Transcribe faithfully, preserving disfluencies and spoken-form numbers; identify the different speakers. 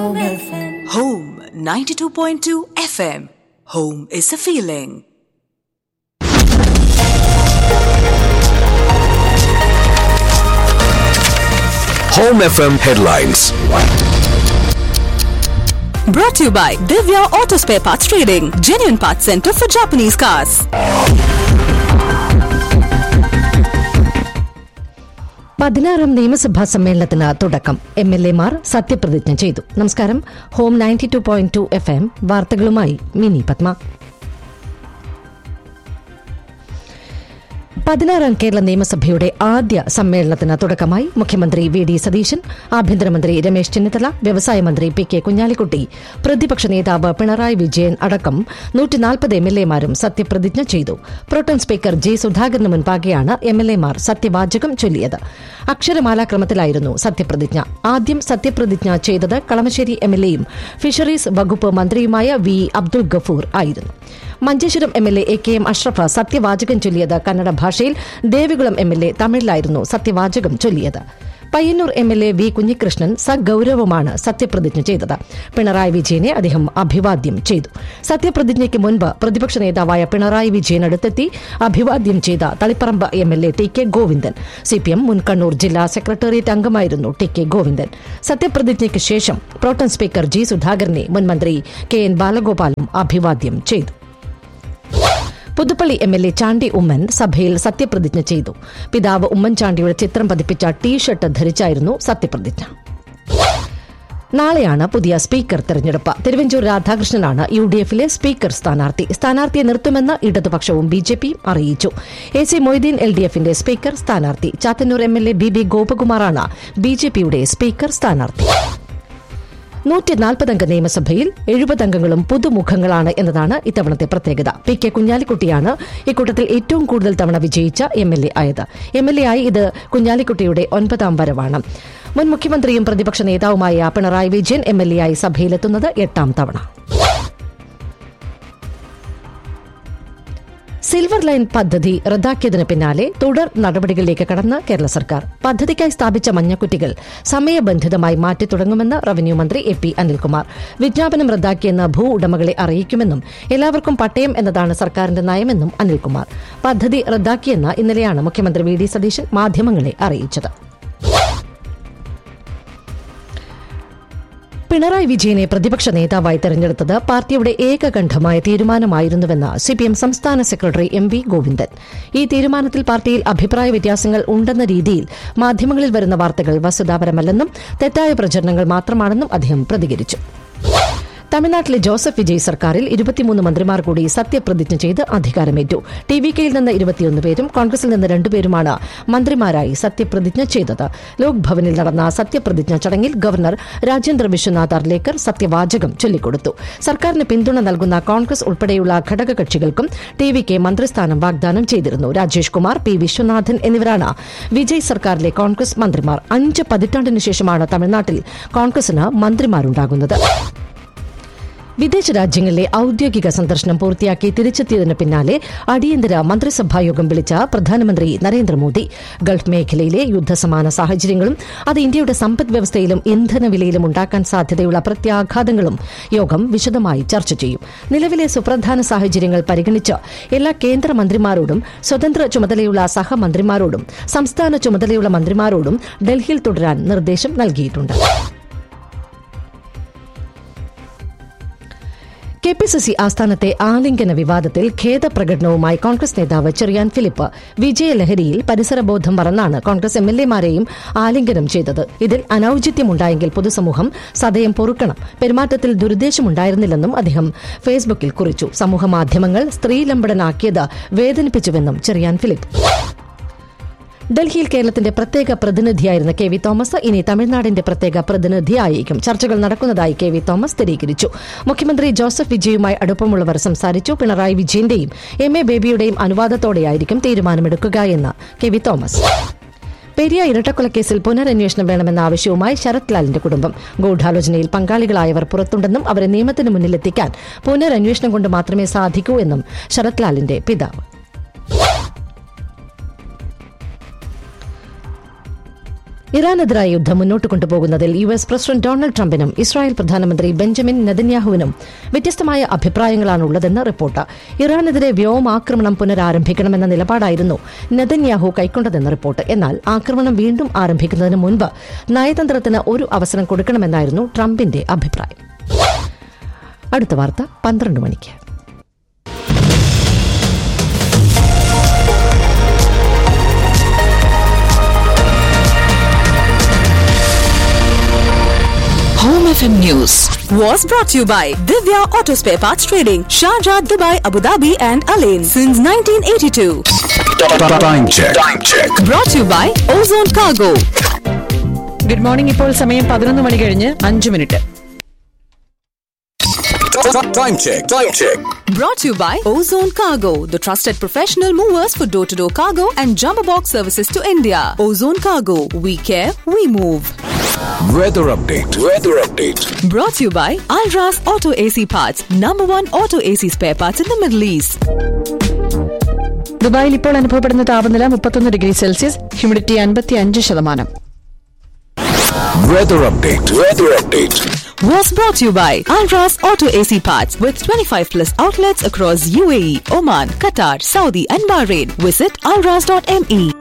Speaker 1: Home ninety-two point two F M. Home is a feeling.
Speaker 2: Home F M headlines.
Speaker 1: Brought to you by Divya Auto Spare Parts Trading, genuine parts center for Japanese cars.
Speaker 3: പതിനാറാം നിയമസഭാ സമ്മേളനത്തിന് തുടക്കം. M L എമാർ സത്യപ്രതിജ്ഞ ചെയ്തു. നമസ്കാരം. Home ninety two point two F M വാർത്തകളുമായി mini Padma. പതിനാറാം കേരള നിയമസഭയുടെ ആദ്യ സമ്മേളനത്തിന് തുടക്കമായി. മുഖ്യമന്ത്രി വി ഡി സതീശൻ, ആഭ്യന്തരമന്ത്രി രമേശ് ചെന്നിത്തല, വ്യവസായ മന്ത്രി പി കെ കുഞ്ഞാലിക്കുട്ടി, പ്രതിപക്ഷ നേതാവ് പിണറായി വിജയൻ അടക്കം നൂറ്റിനാൽപ്പത് എം എൽ എമാരും സത്യപ്രതിജ്ഞ ചെയ്തു. പ്രോട്ടം സ്പീക്കർ ജി സുധാകരന് മുൻപാകെയാണ് എം എൽ എമാർ സത്യവാചകം ചൊല്ലിയത്. അക്ഷരമാലാക്രമത്തിലായിരുന്നു സത്യപ്രതിജ്ഞ. ആദ്യം സത്യപ്രതിജ്ഞ ചെയ്തത് കളമശ്ശേരി എം എൽ എയും ഫിഷറീസ് വകുപ്പ് മന്ത്രിയുമായ വി അബ്ദുൾ ഗഫൂർ ആയിരുന്നു. Manjeshwaram M L A A K M Ashraf സത്യവാചകം ചൊല്ലിയത് കന്നഡ ഭാഷയിൽ. ദേവികുളം എം എൽ എ തമിഴിലായിരുന്നു സത്യവാചകം ചൊല്ലിയത്. Payyanur M L A V Kunhikrishnan സഗൌരവമാണ് സത്യപ്രതിജ്ഞ ചെയ്തത്. പിണറായി വിജയനെ അദ്ദേഹം അഭിവാദ്യം ചെയ്തു. സത്യപ്രതിജ്ഞയ്ക്ക് മുൻപ് പ്രതിപക്ഷ നേതാവായ പിണറായി വിജയൻ അടുത്തെത്തി അഭിവാദ്യം ചെയ്ത Taliparamba M L A T K Govindan. CPM മുൻ കണ്ണൂർ ജില്ലാ സെക്രട്ടേറിയറ്റ് അംഗമായിരുന്നു ടി കെ ഗോവിന്ദൻ. സത്യപ്രതിജ്ഞയ്ക്ക് ശേഷം പ്രോട്ടം സ്പീക്കർ ജി സുധാകരനെ മുൻമന്ത്രി കെ എൻ ബാലഗോപാലും അഭിവാദ്യം ചെയ്തു. Puthuppally M L A Chandy Oommen സഭയിൽ സത്യപ്രതിജ്ഞ ചെയ്തു. പിതാവ് ഉമ്മൻചാണ്ടിയുടെ ചിത്രം പതിപ്പിച്ച ടീഷർട്ട് ധരിച്ചായിരുന്നു സത്യപ്രതിജ്ഞ. നാളെയാണ് പുതിയ സ്പീക്കർ തെരഞ്ഞെടുപ്പ്. തിരുവഞ്ചൂർ രാധാകൃഷ്ണനാണ് യു ഡി എഫിലെ സ്പീക്കർ സ്ഥാനാർത്ഥി. സ്ഥാനാർത്ഥിയെ നിർത്തുമെന്ന് ഇടതുപക്ഷവും ബി ജെ പിയും അറിയിച്ചു. A C Moideen L D എഫിന്റെ സ്പീക്കർ സ്ഥാനാർത്ഥി. Chathannoor M L A B B ഗോപകുമാറാണ് B J പിയുടെ സ്പീക്കർ സ്ഥാനാർത്ഥി. നൂറ്റിനാൽപ്പതംഗ നിയമസഭയിൽ എഴുപത് അംഗങ്ങളും പുതുമുഖങ്ങളാണ് എന്നതാണ് ഇത്തവണത്തെ പ്രത്യേകത. പി കെ കുഞ്ഞാലിക്കുട്ടിയാണ് ഇക്കൂട്ടത്തിൽ ഏറ്റവും കൂടുതൽ തവണ വിജയിച്ച എം എൽ എ ആയത്. എം എൽ എ ആയി ഇത് കുഞ്ഞാലിക്കുട്ടിയുടെ ഒൻപതാം വരവാണ്. മുൻ മുഖ്യമന്ത്രിയും പ്രതിപക്ഷ നേതാവുമായ Pinarayi Vijayan M L A ആയി സഭയിലെത്തുന്നത് എട്ടാം തവണ. സിൽവർ ലൈൻ പദ്ധതി റദ്ദാക്കിയതിന് പിന്നാലെ തുടർ നടപടികളിലേക്ക് കടന്ന് കേരള സർക്കാർ. പദ്ധതിക്കായി സ്ഥാപിച്ച മഞ്ഞക്കുറ്റികൾ സമയബന്ധിതമായി മാറ്റി തുടങ്ങുമെന്ന് റവന്യൂ മന്ത്രി എ പി അനിൽകുമാർ. വിജ്ഞാപനം റദ്ദാക്കിയെന്ന് ഭൂ ഉടമകളെ അറിയിക്കുമെന്നും എല്ലാവർക്കും പട്ടയം എന്നതാണ് സർക്കാരിന്റെ നയമെന്നും അനിൽകുമാർ. പദ്ധതി റദ്ദാക്കിയെന്ന് ഇന്നലെയാണ് മുഖ്യമന്ത്രി വി ഡി സതീശൻ മാധ്യമങ്ങളെ അറിയിച്ചത്. പിണറായി വിജയനെ പ്രതിപക്ഷ നേതാവായി തെരഞ്ഞെടുത്തത് പാർട്ടിയുടെ ഏകകണ്ഠമായ തീരുമാനമായിരുന്നുവെന്ന് സിപിഎം സംസ്ഥാന സെക്രട്ടറി എം വി ഗോവിന്ദൻ. ഈ തീരുമാനത്തിൽ പാർട്ടിയിൽ അഭിപ്രായ വ്യത്യാസങ്ങൾ ഉണ്ടെന്ന രീതിയിൽ മാധ്യമങ്ങളിൽ വരുന്ന വാർത്തകൾ വസ്തുതാപരമല്ലെന്നും തെറ്റായ പ്രചരണങ്ങൾ മാത്രമാണെന്നും അദ്ദേഹം പ്രതികരിച്ചു. തമിഴ്നാട്ടിലെ ജോസഫ് വിജയ് സർക്കാരിൽ ഇരുപത്തിമൂന്ന് മന്ത്രിമാർ കൂടി സത്യപ്രതിജ്ഞ ചെയ്ത് അധികാരമേറ്റു. ടി വി കെയിൽ നിന്ന് ഇരുപത്തിയൊന്ന് പേരും കോൺഗ്രസിൽ നിന്ന് രണ്ടുപേരുമാണ് മന്ത്രിമാരായി സത്യപ്രതിജ്ഞ ചെയ്തത്. ലോക് ഭവനിൽ നടന്ന സത്യപ്രതിജ്ഞ ചടങ്ങിൽ ഗവർണർ രാജേന്ദ്ര വിശ്വനാഥ് അർലേക്കർ സത്യവാചകം ചൊല്ലിക്കൊടുത്തു. സർക്കാരിന് പിന്തുണ നൽകുന്ന കോൺഗ്രസ് ഉൾപ്പെടെയുള്ള ഘടകകക്ഷികൾക്കും ടി വി കെ മന്ത്രിസ്ഥാനം വാഗ്ദാനം ചെയ്തിരുന്നു. രാജേഷ് കുമാർ, പി വിശ്വനാഥൻ എന്നിവരാണ് വിജയ് സർക്കാരിലെ കോൺഗ്രസ് മന്ത്രിമാർ. അഞ്ച് പതിറ്റാണ്ടിനു ശേഷമാണ് തമിഴ്നാട്ടിൽ കോൺഗ്രസിന് മന്ത്രിമാരുണ്ടാകുന്നത്. വിദേശ രാജ്യങ്ങളിലെ ഔദ്യോഗിക സന്ദർശനം പൂർത്തിയാക്കി തിരിച്ചെത്തിയതിനു പിന്നാലെ അടിയന്തര മന്ത്രിസഭായോഗം വിളിച്ച പ്രധാനമന്ത്രി നരേന്ദ്രമോദി ഗൾഫ് മേഖലയിലെ യുദ്ധസമാന സാഹചര്യങ്ങളും അത് ഇന്ത്യയുടെ സമ്പദ് വ്യവസ്ഥയിലും ഇന്ധനവിലയിലും ഉണ്ടാക്കാൻ സാധ്യതയുള്ള പ്രത്യാഘാതങ്ങളും യോഗം വിശദമായി ചർച്ച ചെയ്യും. നിലവിലെ സുപ്രധാന സാഹചര്യങ്ങൾ പരിഗണിച്ച് എല്ലാ കേന്ദ്രമന്ത്രിമാരോടും സ്വതന്ത്ര ചുമതലയുള്ള സഹമന്ത്രിമാരോടും സംസ്ഥാന ചുമതലയുള്ള മന്ത്രിമാരോടും ഡൽഹിയിൽ തുടരാൻ നിർദ്ദേശം നൽകിയിട്ടുണ്ട്. കെ പി സി സി ആസ്ഥാനത്തെ ആലിംഗന വിവാദത്തിൽ ഖേദപ്രകടനവുമായി കോൺഗ്രസ് നേതാവ് Cherian Philip. വിജയലഹരിയിൽ പരിസരബോധം മറന്നാണ് Congress M L എമാരെയും ആലിംഗനം ചെയ്തത്. ഇതിൽ അനൌചിത്യമുണ്ടായെങ്കിൽ പൊതുസമൂഹം സദയം പൊറുക്കണം. പെരുമാറ്റത്തിൽ ദുരുദ്ദേശമുണ്ടായിരുന്നില്ലെന്നും അദ്ദേഹം ഫേസ്ബുക്കിൽ കുറിച്ചു. സമൂഹമാധ്യമങ്ങൾ സ്ത്രീലമ്പടനാക്കിയത് വേദനിപ്പിച്ചുവെന്നും ചെറിയാൻ ഫിലിപ്പ്. ഡൽഹിയിൽ കേരളത്തിന്റെ പ്രത്യേക പ്രതിനിധിയായിരുന്ന കെ വി തോമസ് ഇനി തമിഴ്നാടിന്റെ പ്രത്യേക പ്രതിനിധിയായിരിക്കും. ചർച്ചകൾ നടക്കുന്നതായി കെ വി തോമസ് സ്ഥിരീകരിച്ചു. മുഖ്യമന്ത്രി ജോസഫ് വിജയുമായി അടുപ്പമുള്ളവർ സംസാരിച്ചു. പിണറായി വിജയന്റെയും എം എ ബേബിയുടെയും അനുവാദത്തോടെയായിരിക്കും തീരുമാനമെടുക്കുക എന്ന് കെ വി തോമസ്. പെരിയ ഇരട്ടക്കൊലക്കേസിൽ പുനരന്വേഷണം വേണമെന്ന ആവശ്യവുമായി ശരത് ലാലിന്റെ കുടുംബം. ഗൂഢാലോചനയിൽ പങ്കാളികളായവർ പുറത്തുണ്ടെന്നും അവരെ നിയമത്തിന് മുന്നിലെത്തിക്കാൻ പുനരന്വേഷണം കൊണ്ട് മാത്രമേ സാധിക്കൂ എന്നും ശരത് ലാലിന്റെ പിതാവ്. ഇറാനെതിരായ യുദ്ധം മുന്നോട്ട് കൊണ്ടുപോകുന്നതിൽ U S president Donald ട്രംപിനും Israel പ്രധാനമന്ത്രി ബെഞ്ചമിൻ നെതന്യാഹുവിനും വ്യത്യസ്തമായ അഭിപ്രായങ്ങളാണുള്ളതെന്ന് റിപ്പോർട്ട്. ഇറാനെതിരെ വ്യോമാക്രമണം പുനരാരംഭിക്കണമെന്ന നിലപാടായിരുന്നു നെതന്യാഹു കൈക്കൊണ്ടതെന്ന് റിപ്പോർട്ട്. എന്നാൽ ആക്രമണം വീണ്ടും ആരംഭിക്കുന്നതിന് മുൻപ് നയതന്ത്രത്തിന് ഒരു അവസരം കൊടുക്കണമെന്നായിരുന്നു ട്രംപിന്റെ അഭിപ്രായം. അടുത്ത വാർത്ത പന്ത്രണ്ട് മണിക്ക്.
Speaker 1: Home F M News was brought to you by Divya Auto Spare Parts Trading, Sharjah, Dubai, Abu Dhabi and Alain since nineteen eighty-two.
Speaker 2: Time check. Time check.
Speaker 1: Brought to you by Ozone Cargo.
Speaker 4: Good morning. ഇപ്പോൾ സമയം പതിനൊന്ന് മണി കഴിഞ്ഞ് അഞ്ച് minute.
Speaker 2: Time check. Time check.
Speaker 1: Brought to you by Ozone Cargo, the trusted professional movers for door-to-door cargo and jumbo box services to India. Ozone Cargo, we care, we move.
Speaker 2: Weather update. Weather update.
Speaker 1: Brought to you by Alras Auto A C Parts, number one auto A C spare parts in the Middle East.
Speaker 4: ദുബായിൽ ഇപ്പോൾ അനുഭവപ്പെടുന്ന താപനില മുപ്പത്തൊന്ന് degree Celsius, humidity അൻപത്തി അഞ്ച് ശതമാനം.
Speaker 2: Weather update. Weather update.
Speaker 1: Was brought to you by Alras Auto A C Parts with twenty-five plus outlets across U A E, Oman, Qatar, Saudi and Bahrain. Visit alras dot m e.